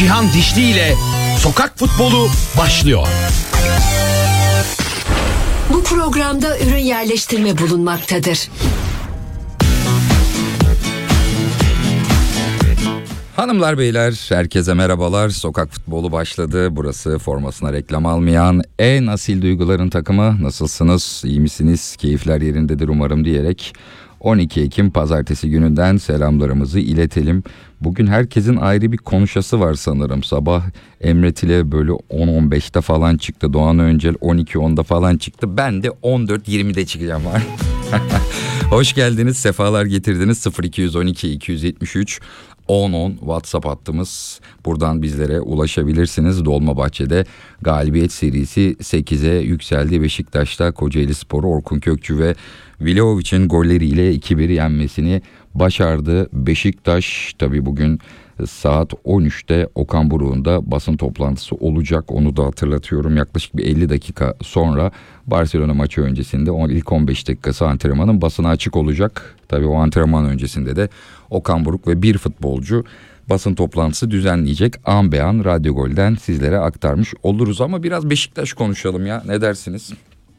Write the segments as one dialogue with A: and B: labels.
A: Cihan Dişli ile Sokak Futbolu başlıyor.
B: Bu programda ürün yerleştirme bulunmaktadır.
C: Hanımlar beyler herkese merhabalar. Sokak futbolu başladı. Burası formasına reklam almayan en asil duyguların takımı. Nasılsınız? İyi misiniz? Keyifler yerindedir umarım diyerek 12 Ekim pazartesi gününden selamlarımızı iletelim. Bugün herkesin ayrı bir konuşası var sanırım. Sabah Emret ile böyle 10-15'te falan çıktı. Doğan Öncel 12-10'da falan çıktı. Ben de 14-20'de çıkacağım var. Hoş geldiniz, sefalar getirdiniz. 0212 273 10-10 WhatsApp hattımız. Buradan bizlere ulaşabilirsiniz. Dolmabahçe'de galibiyet serisi 8'e yükseldi. Beşiktaş'ta Kocaelispor'u Orkun Kökçü ve Vlahovic'in golleriyle 2-1 yenmesini başardı. Beşiktaş tabii bugün saat 13'te Okan Buruk'un da basın toplantısı olacak. Onu da hatırlatıyorum. Yaklaşık bir 50 dakika sonra Barcelona maçı öncesinde ilk 15 dakikası antrenmanın basına açık olacak. Tabii o antrenman öncesinde de Okan Buruk ve bir futbolcu basın toplantısı düzenleyecek. An be an Radyo Gol'den sizlere aktarmış oluruz ama biraz Beşiktaş konuşalım ya. Ne dersiniz?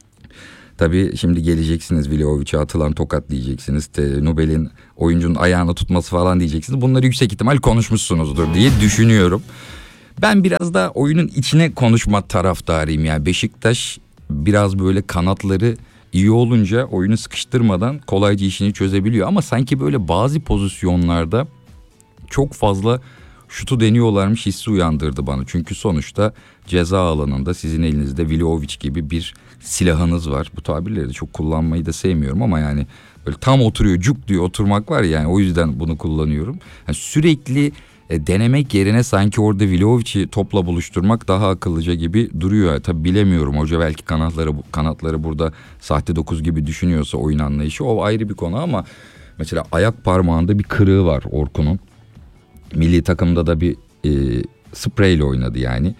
C: Tabii şimdi geleceksiniz, Vlahovic'e atılan tokat diyeceksiniz. Nubel'in oyuncunun ayağını tutması falan diyeceksiniz. Bunları yüksek ihtimal konuşmuşsunuzdur diye düşünüyorum. Ben biraz da oyunun içine konuşma taraftarıyım. Yani Beşiktaş biraz böyle kanatları iyi olunca oyunu sıkıştırmadan kolayca işini çözebiliyor. Ama sanki böyle bazı pozisyonlarda çok fazla şutu deniyorlarmış hissi uyandırdı bana. Çünkü sonuçta ceza alanında sizin elinizde Vlahovic gibi bir silahınız var. Bu tabirleri de çok kullanmayı da sevmiyorum ama yani böyle tam oturuyor, cuk diyor oturmak var ya, yani o yüzden bunu kullanıyorum. Yani sürekli denemek yerine sanki orada Vlahovic'i topla buluşturmak daha akıllıca gibi duruyor. Tabii bilemiyorum, hoca belki kanatları burada sahte 9 gibi düşünüyorsa oyun anlayışı, o ayrı bir konu ama mesela ayak parmağında bir kırığı var Orkun'un. Milli takımda da bir spreyle oynadı yani.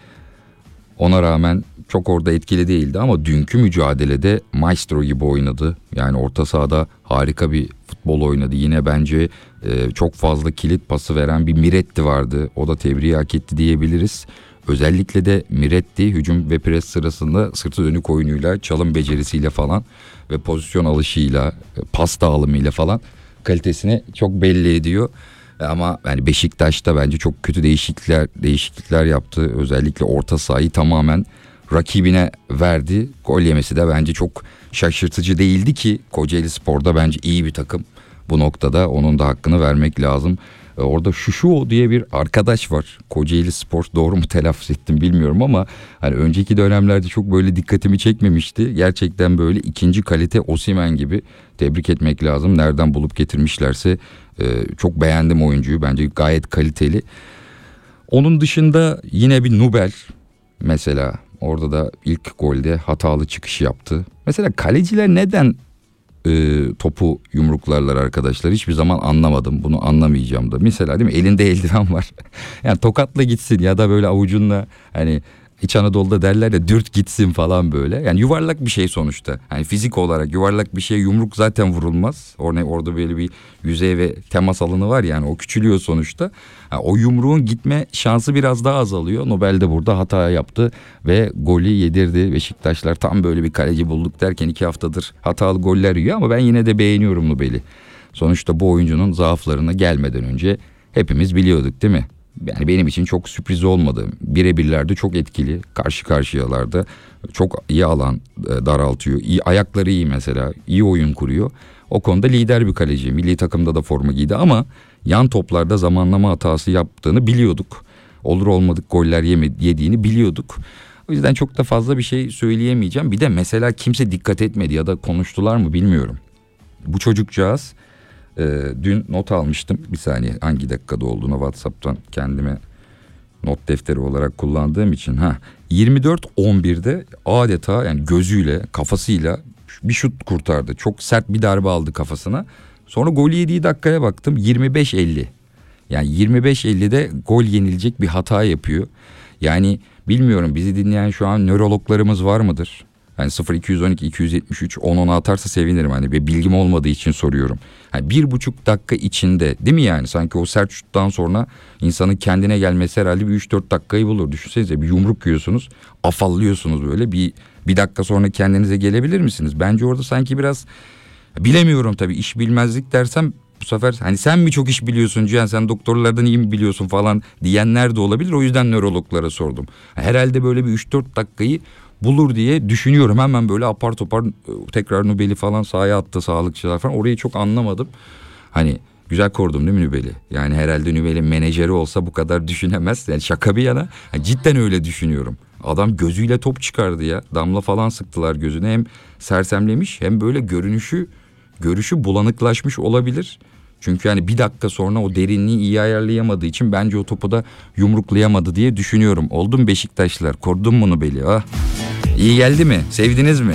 C: Ona rağmen çok orada etkili değildi ama dünkü mücadelede maestro gibi oynadı. Yani orta sahada harika bir futbol oynadı. Yine bence çok fazla kilit pası veren bir Miretti vardı. O da tebriği hak etti diyebiliriz. Özellikle de Miretti hücum ve pres sırasında sırtı dönük oyunuyla, çalım becerisiyle falan ve pozisyon alışıyla, pas dağılımıyla falan kalitesini çok belli ediyor. Ama yani Beşiktaş'ta bence çok kötü değişiklikler yaptı. Özellikle orta sahayı tamamen rakibine verdi. Gol yemesi de bence çok şaşırtıcı değildi ki Kocaelispor'da bence iyi bir takım. Bu noktada onun da hakkını vermek lazım. Orada Şuşu diye bir arkadaş var. Kocaelispor, doğru mu telaffuz ettim bilmiyorum ama hani önceki dönemlerde çok böyle dikkatimi çekmemişti. Gerçekten böyle ikinci kalite Osimhen gibi, tebrik etmek lazım. Nereden bulup getirmişlerse çok beğendim oyuncuyu. Bence gayet kaliteli. Onun dışında yine bir Nubel mesela, orada da ilk golde hatalı çıkış yaptı. Mesela kaleciler neden topu yumruklarlar arkadaşlar? Hiçbir zaman anlamadım. Bunu anlamayacağım da. Mesela değil mi? Elinde eldiven var. Yani tokatla gitsin ya da böyle avucunla, hani İç Anadolu'da derler ya, dürt gitsin falan böyle. Yani yuvarlak bir şey sonuçta. Yani fizik olarak yuvarlak bir şey, yumruk zaten vurulmaz. Orada böyle bir yüzey ve temas alanı var, yani o küçülüyor sonuçta. Yani o yumruğun gitme şansı biraz daha azalıyor. Nobel de burada hata yaptı ve golü yedirdi. Beşiktaşlar tam böyle bir kaleci bulduk derken 2 haftadır hatalı goller yiyor ama ben yine de beğeniyorum Nobel'i. Sonuçta bu oyuncunun zaaflarına gelmeden önce hepimiz biliyorduk değil mi? Yani benim için çok sürpriz olmadı. Birebirlerde çok etkili. Karşı karşıyalarda çok iyi alan daraltıyor. İyi, ayakları iyi mesela. İyi oyun kuruyor. O konuda lider bir kaleci. Milli takımda da forma giydi ama yan toplarda zamanlama hatası yaptığını biliyorduk. Olur olmadık goller yediğini biliyorduk. O yüzden çok da fazla bir şey söyleyemeyeceğim. Bir de mesela kimse dikkat etmedi ya da konuştular mı bilmiyorum. Bu çocukcağız, dün not almıştım, bir saniye hangi dakikada olduğunu WhatsApp'tan kendime not defteri olarak kullandığım için 24-11'de adeta yani gözüyle, kafasıyla bir şut kurtardı. Çok sert bir darbe aldı kafasına. Sonra golü yediği dakikaya baktım, 25-50. Yani 25-50'de gol yenilecek bir hata yapıyor. Yani bilmiyorum, bizi dinleyen şu an nörologlarımız var mıdır? Yani 0212 273 10 atarsa sevinirim. Hani bir bilgim olmadığı için soruyorum. Yani 1,5 dakika içinde değil mi yani? Sanki o sert şuttan sonra insanın kendine gelmesi herhalde bir 3-4 dakikayı bulur. Düşünsenize, bir yumruk yiyorsunuz, afallıyorsunuz böyle. Bir dakika sonra kendinize gelebilir misiniz? Bence orada sanki biraz, bilemiyorum tabii, iş bilmezlik dersem bu sefer hani sen mi çok iş biliyorsun Cihan, sen doktorlardan iyi mi biliyorsun falan diyenler de olabilir. O yüzden nörologlara sordum. Herhalde böyle bir 3-4 dakikayı bulur diye düşünüyorum. Hemen böyle apar topar tekrar Nubel'i falan sahaya attı sağlıkçılar falan. Orayı çok anlamadım. Hani güzel korudum değil mi Nubel'i? Yani herhalde Nubel'in menajeri olsa bu kadar düşünemez. Yani şaka bir yana, yani cidden öyle düşünüyorum. Adam gözüyle top çıkardı ya. Damla falan sıktılar gözüne. Hem sersemlemiş hem böyle görüşü bulanıklaşmış olabilir. Çünkü yani bir dakika sonra o derinliği iyi ayarlayamadığı için bence o topu da yumruklayamadı diye düşünüyorum. Oldu mu Beşiktaşlılar? Korudun mu Nubel'i? Ah. İyi geldi mi? Sevdiniz mi?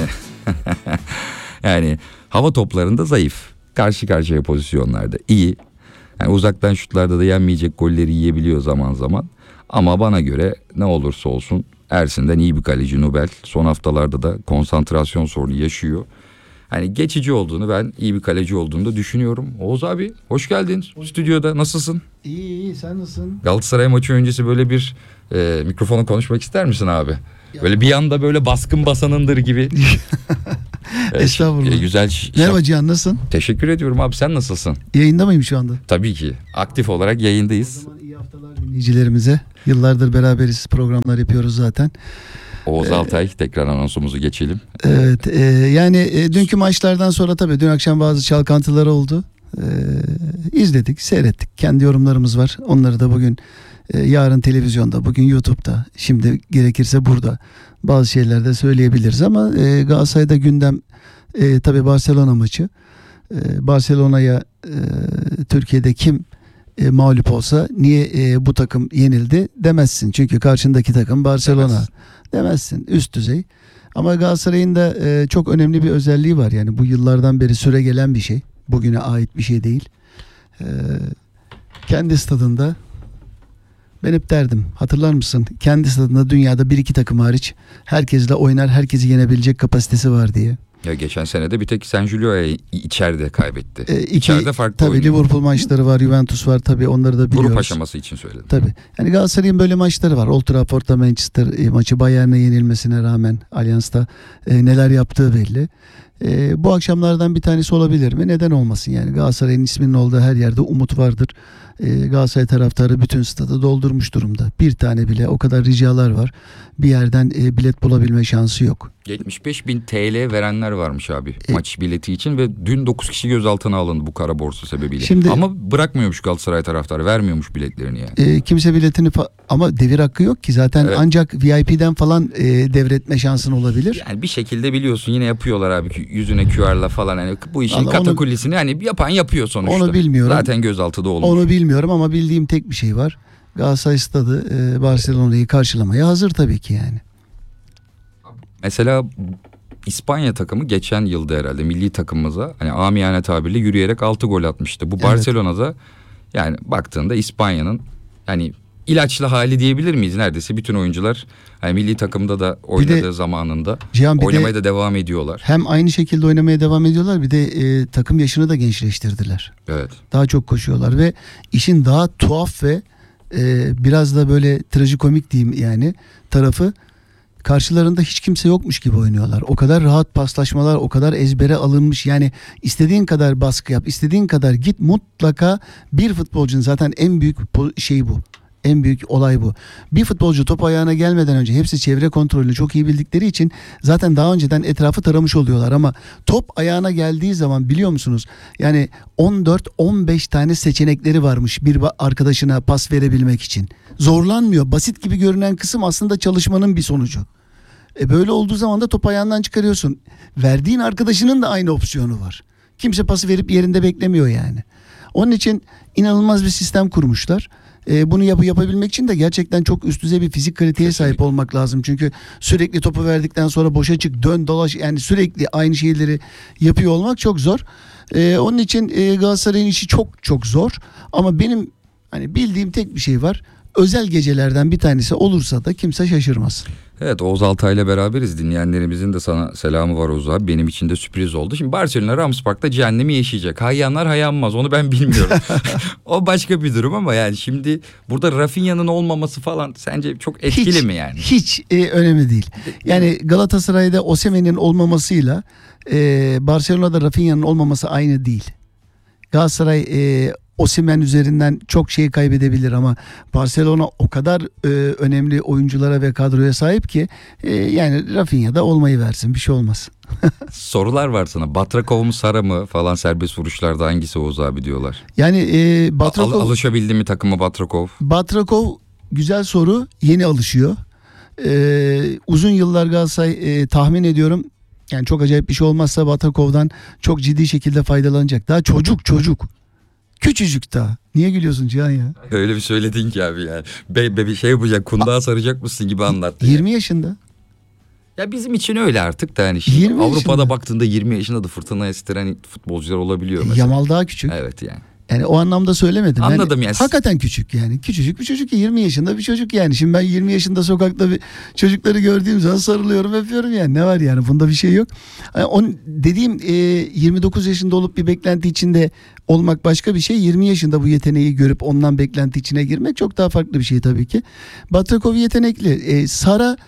C: Yani hava toplarında zayıf. Karşı karşıya pozisyonlarda iyi. Yani uzaktan şutlarda da yenmeyecek golleri yiyebiliyor zaman zaman. Ama bana göre ne olursa olsun Ersin'den iyi bir kaleci Nubel. Son haftalarda da konsantrasyon sorunu yaşıyor. Hani geçici olduğunu, ben iyi bir kaleci olduğunu da düşünüyorum. Oğuz abi hoş geldin stüdyoda, nasılsın?
D: İyi sen nasılsın?
C: Galatasaray maçı öncesi böyle bir mikrofona konuşmak ister misin abi? Böyle bir anda böyle baskın basanındır gibi.
D: Estağfurullah.
C: Güzel.
D: Merhaba Cihan, nasılsın?
C: Teşekkür ediyorum abi, sen nasılsın?
D: Yayında mıyım şu anda?
C: Tabii ki aktif olarak yayındayız.
D: O zaman iyi haftalar dinleyicilerimize. Yıllardır beraberiz, programlar yapıyoruz zaten.
C: Oğuz Altay, tekrar anonsumuzu geçelim.
D: Evet, yani dünkü maçlardan sonra tabii dün akşam bazı çalkantılar oldu. İzledik, seyrettik. Kendi yorumlarımız var. Onları da bugün yarın televizyonda, bugün YouTube'da, şimdi gerekirse burada bazı şeyler de söyleyebiliriz ama Galatasaray'da gündem tabii Barcelona maçı. Barcelona'ya Türkiye'de kim mağlup olsa niye bu takım yenildi demezsin. Çünkü karşındaki takım Barcelona demezsin. Üst düzey. Ama Galatasaray'ın da çok önemli bir özelliği var. Yani bu yıllardan beri süre gelen bir şey. Bugüne ait bir şey değil. Kendi stadında, ben hep derdim, hatırlar mısın? Kendi stadında dünyada 1-2 takım hariç herkesle oynar, herkesi yenebilecek kapasitesi var diye.
C: Ya geçen sene de bir tek San Julio'ya içeride kaybetti. İçeride farklı
D: tabii
C: oynuyor.
D: Liverpool maçları var, Juventus var, tabii onları da biliyoruz.
C: Grup aşaması için söyledim.
D: Tabii. Yani Galatasaray'ın böyle maçları var. Old Trafford'da Manchester maçı Bayern'e yenilmesine rağmen Allianz'da neler yaptığı belli. Bu akşamlardan bir tanesi olabilir mi? Neden olmasın yani? Galatasaray'ın isminin olduğu her yerde umut vardır. Galatasaray taraftarı bütün stadı doldurmuş durumda. Bir tane bile, o kadar ricalar var. Bir yerden bilet bulabilme şansı yok.
C: 75.000 TL verenler varmış abi maç bileti için ve dün 9 kişi gözaltına alındı bu kara borsa sebebiyle.
D: Şimdi,
C: ama bırakmıyormuş Galatasaray taraftarı, vermiyormuş biletlerini yani.
D: Kimse biletini ama devir hakkı yok ki zaten, evet. Ancak VIP'den falan devretme şansın olabilir.
C: Yani bir şekilde biliyorsun yine yapıyorlar abi, yüzüne QR'la falan, yani bu işin katakullisini hani yapan yapıyor sonuçta.
D: Onu bilmiyorum.
C: Zaten gözaltıda olmuş.
D: Onu bilmiyorum ama bildiğim tek bir şey var. Galatasaray stadı Barcelona'yı karşılamaya hazır tabii ki yani.
C: Mesela İspanya takımı geçen yılda herhalde milli takımımıza hani amiyane tabirle yürüyerek 6 gol atmıştı. Bu evet. Barcelona'da yani baktığında İspanya'nın hani ilaçlı hali diyebilir miyiz? Neredeyse bütün oyuncular hani milli takımda da oynadığı zamanında oynamaya da devam ediyorlar.
D: Hem aynı şekilde oynamaya devam ediyorlar, bir de takım yaşını da gençleştirdiler.
C: Evet.
D: Daha çok koşuyorlar ve işin daha tuhaf ve biraz da böyle trajikomik diyeyim yani tarafı, karşılarında hiç kimse yokmuş gibi oynuyorlar. O kadar rahat paslaşmalar, o kadar ezbere alınmış. Yani istediğin kadar baskı yap, istediğin kadar git, mutlaka bir futbolcunun zaten en büyük şey bu. En büyük olay bu. Bir futbolcu top ayağına gelmeden önce hepsi çevre kontrolünü çok iyi bildikleri için zaten daha önceden etrafı taramış oluyorlar ama top ayağına geldiği zaman biliyor musunuz? Yani 14-15 tane seçenekleri varmış bir arkadaşına pas verebilmek için. Zorlanmıyor. Basit gibi görünen kısım aslında çalışmanın bir sonucu. Böyle olduğu zaman da top ayağından çıkarıyorsun. Verdiğin arkadaşının da aynı opsiyonu var. Kimse pası verip yerinde beklemiyor yani. Onun için inanılmaz bir sistem kurmuşlar. Bunu yapabilmek için de gerçekten çok üst düzey bir fizik kaliteye sahip olmak lazım. Çünkü sürekli topu verdikten sonra boşa çık, dön, dolaş, yani sürekli aynı şeyleri yapıyor olmak çok zor. Onun için Galatasaray'ın işi çok çok zor. Ama benim hani bildiğim tek bir şey var. özel gecelerden bir tanesi olursa da kimse şaşırmasın.
C: Evet, Oğuz Altay'la beraberiz. Dinleyenlerimizin de sana selamı var Oğuz abi. Benim için de sürpriz oldu. Şimdi Barcelona Rams Park'ta cehennemi yaşayacak. Hayyanlar hayanmaz, onu ben bilmiyorum. O başka bir durum ama yani şimdi burada Rafinha'nın olmaması falan sence çok etkili mi yani?
D: Hiç önemli değil. Yani Galatasaray'da Osimhen'in olmamasıyla Barcelona'da Rafinha'nın olmaması aynı değil. Galatasaray Osimhen üzerinden çok şey kaybedebilir ama Barcelona o kadar önemli oyunculara ve kadroya sahip ki yani Rafinha'da olmayı versin, bir şey olmaz.
C: Sorular var sana. Batrakov mu Sara mı falan, serbest vuruşlarda hangisi Oğuz abi diyorlar.
D: Yani Batrakov,
C: Alışabildi mi takıma Batrakov?
D: güzel soru, yeni alışıyor. Uzun yıllar Galatasaray tahmin ediyorum, yani çok acayip bir şey olmazsa Batrakov'dan çok ciddi şekilde faydalanacak. Daha çocuk. Küçücük daha. Niye gülüyorsun Cihan ya?
C: Öyle bir söyledin ki abi yani. Bir şey yapacak, kundağa saracak mısın gibi anlattı.
D: 20 yaşında.
C: Ya bizim için öyle artık da yani. Şimdi
D: 20
C: Avrupa'da
D: yaşında.
C: baktığında 20 yaşında da fırtına estiren futbolcular olabiliyor mesela.
D: Yamal daha küçük.
C: Evet yani.
D: Yani o anlamda söylemedim.
C: Anladım yani.
D: Hakikaten küçük yani. Küçücük bir çocuk, 20 yaşında bir çocuk yani. Şimdi ben 20 yaşında sokakta bir çocukları gördüğüm zaman sarılıyorum, öpüyorum yani. Ne var yani, bunda bir şey yok. Yani dediğim 29 yaşında olup bir beklenti içinde olmak başka bir şey. 20 yaşında bu yeteneği görüp ondan beklenti içine girmek çok daha farklı bir şey tabii ki. Batrakov yetenekli. Sara,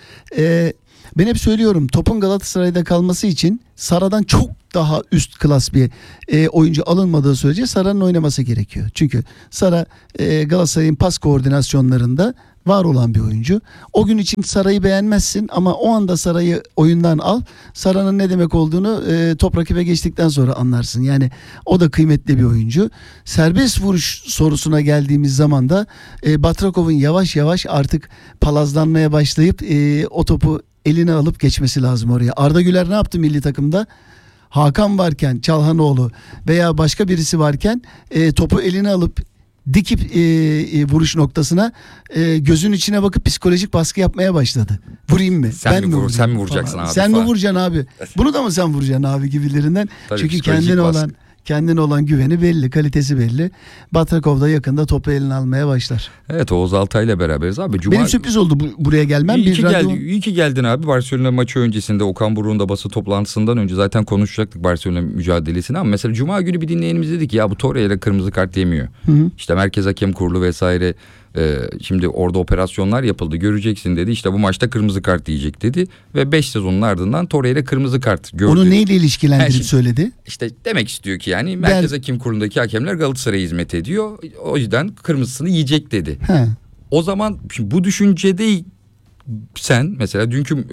D: ben hep söylüyorum, topun Galatasaray'da kalması için Sara'dan çok daha üst klas bir oyuncu alınmadığı sürece Sara'nın oynaması gerekiyor. Çünkü Sara Galatasaray'ın pas koordinasyonlarında var olan bir oyuncu. O gün için Sara'yı beğenmezsin ama o anda Sara'yı oyundan al. Sara'nın ne demek olduğunu top rakibe geçtikten sonra anlarsın. Yani o da kıymetli bir oyuncu. Serbest vuruş sorusuna geldiğimiz zaman da Batrakov'un yavaş yavaş artık palazlanmaya başlayıp o topu eline alıp geçmesi lazım oraya. Arda Güler ne yaptı milli takımda? Hakan varken, Çalhanoğlu veya başka birisi varken topu eline alıp dikip vuruş noktasına gözün içine bakıp psikolojik baskı yapmaya başladı. Vurayım mı?
C: Sen mi vuracaksın
D: falan.
C: abi?
D: Sen mi
C: falan.
D: vuracaksın abi? Bunu da mı sen vuracaksın abi gibilerinden?
C: Tabii,
D: çünkü
C: psikolojik baskı.
D: kendine olan güveni belli, kalitesi belli. Batrakov da yakında topu eline almaya başlar.
C: Evet, Oğuz Altay'la beraberiz abi.
D: Benim sürpriz oldu buraya gelmem.
C: İyi ki geldin abi. Barcelona maçı öncesinde Okan Buruk'un da basın toplantısından önce zaten konuşacaktık Barcelona mücadelesini ama mesela Cuma günü bir dinleyenimiz dedi ki ya bu Torreira kırmızı kart yemiyor.
D: Hı.
C: İşte Merkez Hakem Kurulu vesaire şimdi orada operasyonlar yapıldı, göreceksin dedi. İşte bu maçta kırmızı kart yiyecek dedi ve 5 sezonun ardından Torreira kırmızı kart gördü.
D: Onu neyle ilişkilendirip söyledi?
C: İşte demek istiyor ki yani Merkez Hakem Kurulu'ndaki hakemler Galatasaray'a hizmet ediyor. O yüzden kırmızısını yiyecek dedi.
D: He.
C: O zaman şimdi bu düşüncede sen mesela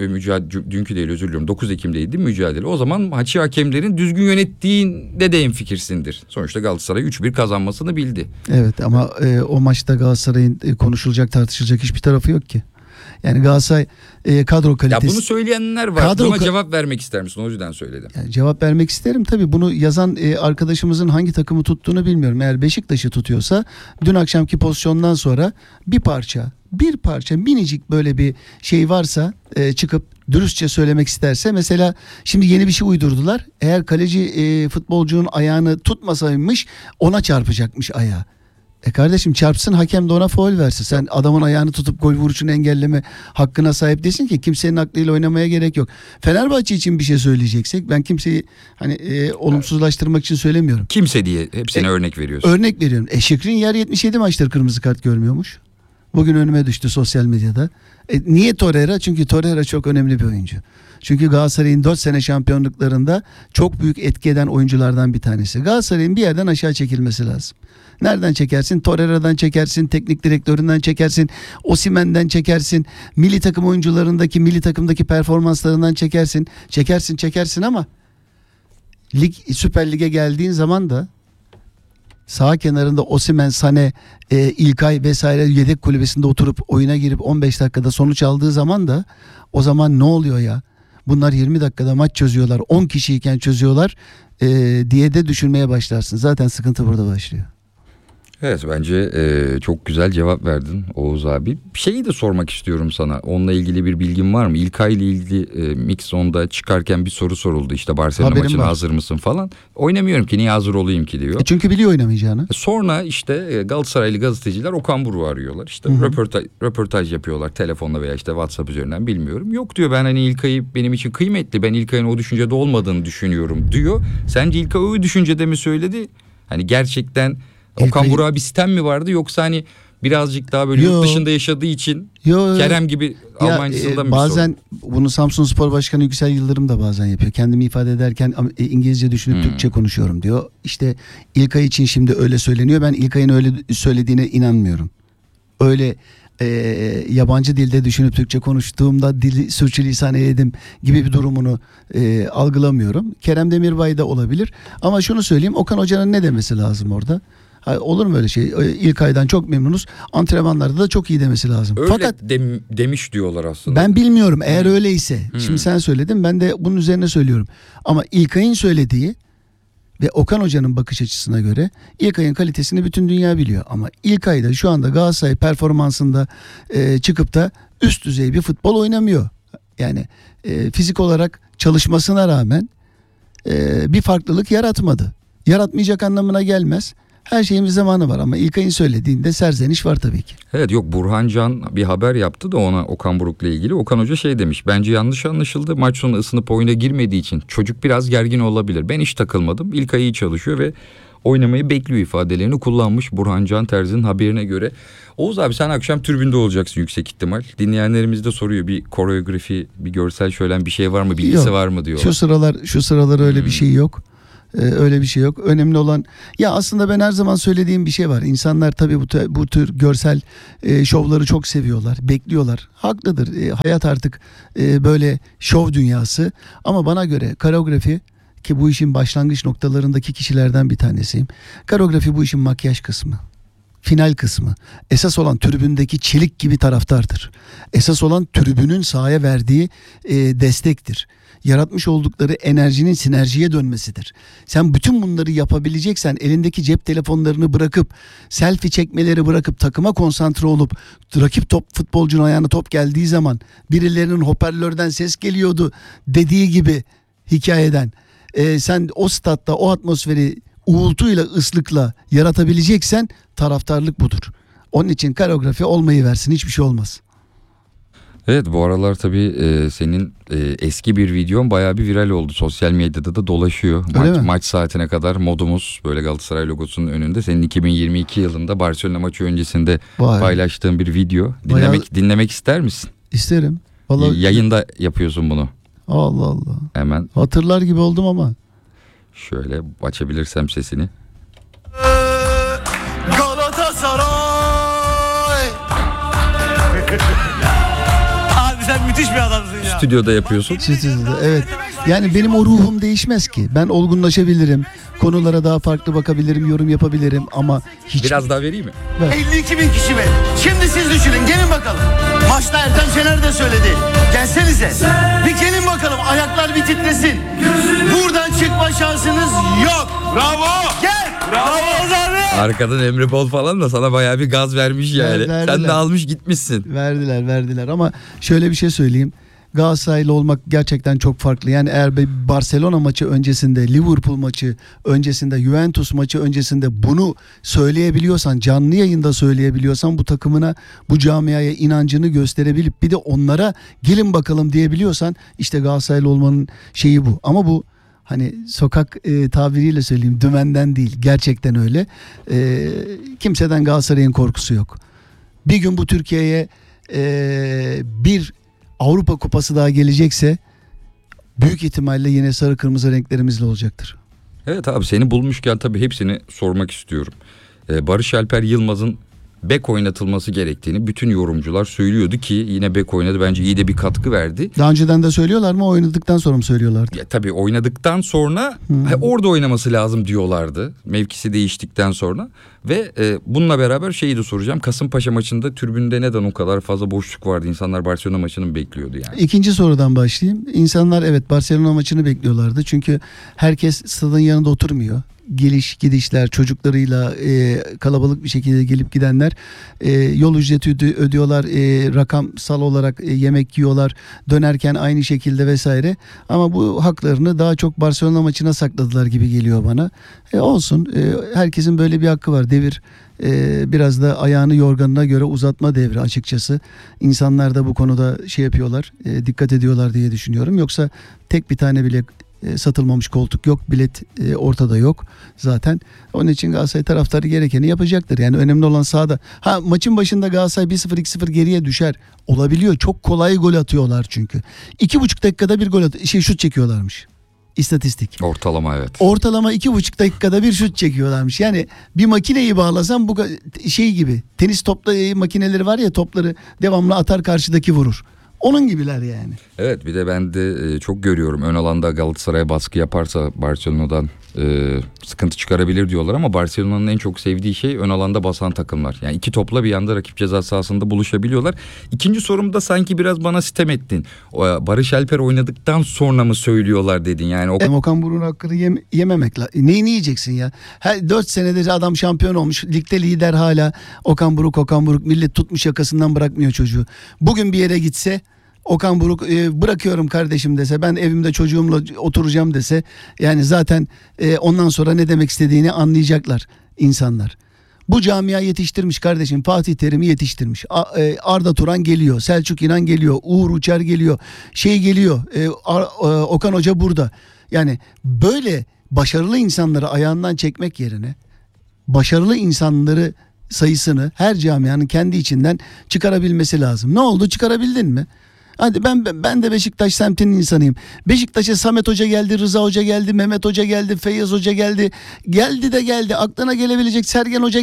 C: dünkü değil, özür diliyorum, 9 Ekim'deydi mücadele. O zaman maçı hakemlerin düzgün yönettiğinde de hemfikirsindir. Sonuçta Galatasaray 3-1 kazanmasını bildi.
D: Evet ama o maçta Galatasaray'ın konuşulacak, tartışılacak hiçbir tarafı yok ki. Yani Galatasaray kadro kalitesi...
C: Ya bunu söyleyenler var. Buna cevap vermek ister misin? O yüzden söyledim.
D: Yani cevap vermek isterim tabii. Bunu yazan arkadaşımızın hangi takımı tuttuğunu bilmiyorum. Eğer Beşiktaş'ı tutuyorsa dün akşamki pozisyondan sonra bir parça minicik böyle bir şey varsa çıkıp dürüstçe söylemek isterse, mesela şimdi yeni bir şey uydurdular. Eğer kaleci futbolcunun ayağını tutmasaymış ona çarpacakmış ayağı. Kardeşim çarpsın, hakem de ona faul versin. Sen adamın ayağını tutup gol vuruşunu engelleme hakkına sahip değilsin ki, kimsenin aklıyla oynamaya gerek yok. Fenerbahçe için bir şey söyleyeceksek, ben kimseyi olumsuzlaştırmak için söylemiyorum.
C: Kimse diye hepsine örnek veriyorsun.
D: Örnek veriyorum. Şikrin 77 maçtır kırmızı kart görmüyormuş. Bugün önüme düştü sosyal medyada. Niye Torreira? Çünkü Torreira çok önemli bir oyuncu. Çünkü Galatasaray'ın 4 sene şampiyonluklarında çok büyük etki eden oyunculardan bir tanesi. Galatasaray'ın bir yerden aşağı çekilmesi lazım. Nereden çekersin? Torreira'dan çekersin, teknik direktöründen çekersin, Osimhen'den çekersin, milli takım oyuncularındaki, milli takımdaki performanslarından çekersin ama Süper Lig'e geldiğin zaman da sağ kenarında Osimhen, Sané, İlkay vesaire yedek kulübesinde oturup oyuna girip 15 dakikada sonuç aldığı zaman da, o zaman ne oluyor ya? Bunlar 20 dakikada maç çözüyorlar, 10 kişiyken çözüyorlar diye de düşünmeye başlarsın. Zaten sıkıntı burada başlıyor.
C: Evet, bence çok güzel cevap verdin Oğuz abi. Şeyi de sormak istiyorum sana. Onunla ilgili bir bilgin var mı? İlkay ile ilgili Mix On'da çıkarken bir soru soruldu. İşte Barcelona
D: Haberim
C: maçına
D: var.
C: hazır mısın falan. Oynamıyorum ki, niye hazır olayım ki diyor.
D: Çünkü biliyor oynamayacağını.
C: Sonra işte Galatasaraylı gazeteciler Okan Buruk'u arıyorlar. İşte röportaj yapıyorlar telefonla veya işte WhatsApp üzerinden, bilmiyorum. Yok diyor, ben hani İlkay'ı benim için kıymetli. Ben İlkay'ın o düşüncede olmadığını düşünüyorum diyor. Sence İlkay o düşüncede mi söyledi? Hani gerçekten Okan Buruk'a bir sitem mi vardı, yoksa hani birazcık daha böyle yurt dışında yaşadığı için Kerem gibi Almancasında mı
D: bazen bunu Samsunspor Başkanı Yüksel Yıldırım da bazen yapıyor. Kendimi ifade ederken İngilizce düşünüp Türkçe konuşuyorum diyor. İşte İlkay için şimdi öyle söyleniyor. Ben İlkay'ın öyle söylediğine inanmıyorum. Öyle yabancı dilde düşünüp Türkçe konuştuğumda dili sürçülisan eyledim gibi bir durumunu algılamıyorum. Kerem Demirbay da olabilir. Ama şunu söyleyeyim, Okan Hoca'nın ne demesi lazım orada? Olur mu öyle şey? İlkay'dan çok memnunuz. Antrenmanlarda da çok iyi demesi lazım.
C: Öyle
D: Fakat
C: demiş diyorlar aslında.
D: ben bilmiyorum, eğer öyleyse. Şimdi sen söyledin, ben de bunun üzerine söylüyorum. Ama İlkay'ın söylediği ve Okan Hoca'nın bakış açısına göre İlkay'ın kalitesini bütün dünya biliyor. Ama İlkay da şu anda Galatasaray performansında çıkıp da üst düzey bir futbol oynamıyor. Yani fizik olarak çalışmasına rağmen bir farklılık yaratmadı. Yaratmayacak anlamına gelmez. Her şeyin bir zamanı var ama İlkay'ın söylediğinde serzeniş var tabii ki.
C: Evet, yok, Burhan Can bir haber yaptı da ona Okan Buruk'la ilgili. Okan Hoca şey demiş: bence yanlış anlaşıldı. Maç sonu ısınıp oyuna girmediği için çocuk biraz gergin olabilir. Ben hiç takılmadım. İlkay iyi çalışıyor ve oynamayı bekliyor ifadelerini kullanmış Burhan Can Terzi'nin haberine göre. Oğuz abi, sen akşam tribünde olacaksın yüksek ihtimal. Dinleyenlerimiz de soruyor, bir koreografi, bir görsel şölen bir şey var mı, bilgisi var mı diyorlar.
D: Şu sıralar öyle bir şey yok. Öyle bir şey yok. Önemli olan, ya aslında ben her zaman söylediğim bir şey var. İnsanlar tabii bu tür görsel şovları çok seviyorlar, bekliyorlar. Haklıdır. Hayat artık böyle şov dünyası. Ama bana göre koreografi, ki bu işin başlangıç noktalarındaki kişilerden bir tanesiyim. Koreografi bu işin makyaj kısmı. Final kısmı. Esas olan tribündeki çelik gibi taraftardır. Esas olan tribünün sahaya verdiği destektir. Yaratmış oldukları enerjinin sinerjiye dönmesidir. Sen bütün bunları yapabileceksen, elindeki cep telefonlarını bırakıp, selfie çekmeleri bırakıp, takıma konsantre olup, rakip futbolcunun ayağına top geldiği zaman birilerinin hoparlörden ses geliyordu dediği gibi hikayeden, sen o statta o atmosferi uğultuyla, ıslıkla yaratabileceksen taraftarlık budur. Onun için koreografi olmayı versin, hiçbir şey olmaz.
C: Evet, bu aralar tabii senin eski bir videon bayağı bir viral oldu. Sosyal medyada da dolaşıyor. Maç saatine kadar modumuz böyle Galatasaray logosunun önünde. Senin 2022 yılında Barcelona maçı öncesinde paylaştığın bir video. Dinlemek ister misin?
D: İsterim. Vallahi...
C: Yayında yapıyorsun bunu.
D: Allah Allah.
C: Hemen.
D: Hatırlar gibi oldum ama.
C: Şöyle açabilirsem sesini.
E: Galatasaray. Abi sen müthiş bir adamsın ya.
C: Stüdyoda yapıyorsun.
D: Stüdyoda, evet. Yani benim o ruhum değişmez ki. Ben olgunlaşabilirim. Konulara daha farklı bakabilirim, yorum yapabilirim ama hiç...
C: Biraz daha vereyim mi?
E: 52 bin kişi mi? Şimdi siz düşünün, gelin bakalım. Maçta Ertem Şener de söyledi. Gelsenize. Bir gelin bakalım, ayaklar bir titresin. Buradan çıkma şansınız yok. Bravo. Gel. Bravo abi.
C: Arkadan Emre Bol falan da sana bayağı bir gaz vermiş yani.
D: Verdiler.
C: Sen de almış gitmişsin.
D: Verdiler ama şöyle bir şey söyleyeyim. Galatasaraylı olmak gerçekten çok farklı. Yani eğer bir Barcelona maçı öncesinde, Liverpool maçı öncesinde, Juventus maçı öncesinde bunu söyleyebiliyorsan, canlı yayında söyleyebiliyorsan, bu takımına, bu camiaya inancını gösterebilip bir de onlara gelin bakalım diyebiliyorsan, işte Galatasaraylı olmanın şeyi bu. Ama bu hani sokak tabiriyle söyleyeyim, dümenden değil, gerçekten öyle. Kimseden Galatasaray'ın korkusu yok. Bir gün bu Türkiye'ye bir Avrupa Kupası daha gelecekse büyük ihtimalle yine sarı kırmızı renklerimizle olacaktır.
C: Evet abi, seni bulmuşken tabii hepsini sormak istiyorum. Barış Alper Yılmaz'ın bek oynatılması gerektiğini bütün yorumcular söylüyordu ki yine bek oynadı, bence iyi de bir katkı verdi.
D: Daha önceden de söylüyorlar mı, oynadıktan sonra mı söylüyorlardı?
C: Ya, tabii oynadıktan sonra orada oynaması lazım diyorlardı, mevkisi değiştikten sonra. Ve bununla beraber şeyi de soracağım, Kasımpaşa maçında tribünde neden o kadar fazla boşluk vardı? İnsanlar Barcelona maçını mı bekliyordu yani?
D: İkinci sorudan başlayayım. İnsanlar evet Barcelona maçını bekliyorlardı çünkü herkes stadın yanında oturmuyor. geliş gidişler, çocuklarıyla kalabalık bir şekilde gelip gidenler yol ücreti ödüyorlar, rakamsal olarak yemek yiyorlar, dönerken aynı şekilde vesaire. Ama bu haklarını daha çok Barcelona maçına sakladılar gibi geliyor bana. Olsun, herkesin böyle bir hakkı var. Devir biraz da ayağını yorganına göre uzatma devri açıkçası. İnsanlar da bu konuda şey yapıyorlar, dikkat ediyorlar diye düşünüyorum. Yoksa tek bir tane bile satılmamış koltuk yok, bilet ortada yok zaten. Onun için Galatasaray taraftarı gerekeni yapacaktır. Yani önemli olan sahada. Maçın başında Galatasaray 1-0 2-0 geriye düşer. Olabiliyor. Çok kolay gol atıyorlar çünkü. 2,5 dakikada bir gol şut çekiyorlarmış. İstatistik.
C: Ortalama, evet.
D: Ortalama 2,5 dakikada bir şut çekiyorlarmış. Yani bir makineyi bağlasam bu şey gibi. Tenis makineleri var ya, topları devamlı atar, karşıdaki vurur. Onun gibiler yani.
C: Evet, bir de ben de çok görüyorum. Ön alanda Galatasaray'a baskı yaparsa Barcelona'dan sıkıntı çıkarabilir diyorlar ama Barcelona'nın en çok sevdiği şey ön alanda basan takımlar. Yani iki topla bir anda rakip ceza sahasında buluşabiliyorlar. İkinci sorumda sanki biraz bana sitem ettin. Barış Alper oynadıktan sonra mı söylüyorlar dedin? Yani
D: Okan Buruk'un hakkını yememek lazım. Neyini yiyeceksin ya? 4 senedir adam şampiyon olmuş. Ligde lider hala. Okan Buruk. Millet tutmuş yakasından bırakmıyor çocuğu. Bugün bir yere gitse, Okan Buruk bırakıyorum kardeşim dese, ben evimde çocuğumla oturacağım dese, yani zaten ondan sonra ne demek istediğini anlayacaklar insanlar. Bu camia yetiştirmiş kardeşim. Fatih Terim'i yetiştirmiş. Arda Turan geliyor. Selçuk İnan geliyor. Uğur Uçar geliyor. Geliyor. Okan Hoca burada. Yani böyle başarılı insanları ayağından çekmek yerine başarılı insanları sayısını her camianın kendi içinden çıkarabilmesi lazım. Ne oldu? Çıkarabildin mi? Hadi ben de Beşiktaş semtinin insanıyım. Beşiktaş'a Samet Hoca geldi, Rıza Hoca geldi, Mehmet Hoca geldi, Feyyaz Hoca geldi. Geldi de geldi. Aklına gelebilecek Sergen Hoca